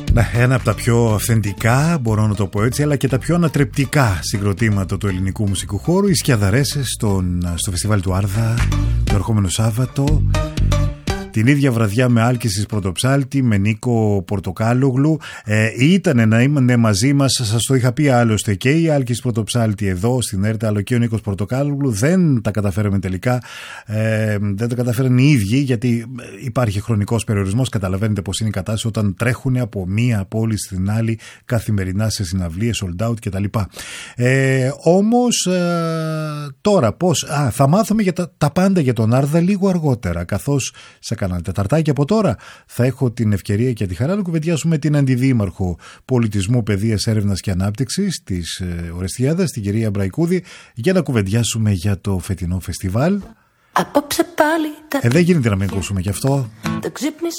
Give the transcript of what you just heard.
Ένα από τα πιο αυθεντικά, μπορώ να το πω έτσι, αλλά και τα πιο ανατρεπτικά συγκροτήματα του ελληνικού μουσικού χώρου, οι Σκιαδαρέσες στο φεστιβάλ του Άρδα το ερχόμενο Σάββατο. Την ίδια βραδιά με Άλκησης Πρωτοψάλτη, με Νίκο Πορτοκάλογλου. Ήτανε να είναι μαζί μας, σας το είχα πει άλλωστε, και η Άλκησης Πρωτοψάλτη εδώ στην ΕΡΤ, αλλά και ο Νίκος Πορτοκάλογλου. Δεν τα καταφέραμε τελικά. Δεν τα καταφέραν οι ίδιοι, γιατί υπάρχει χρονικός περιορισμός. Καταλαβαίνετε πως είναι η κατάσταση όταν τρέχουν από μία πόλη στην άλλη καθημερινά σε συναυλίες, sold out κτλ. Όμως τώρα πώς. Θα μάθουμε για τα πάντα για τον Άρδα λίγο αργότερα, καθώς σε κανένα τεταρτάκι από τώρα θα έχω την ευκαιρία και τη χαρά να κουβεντιάσουμε την Αντιδήμαρχο Πολιτισμού, Παιδείας, Έρευνας και Ανάπτυξης της Ορεστιάδας, την κυρία Μπραϊκούδη, για να κουβεντιάσουμε για το φετινό φεστιβάλ. Απόψε πάλι δεν γίνεται να μην ακούσουμε γι' αυτό. Το ξύπνησε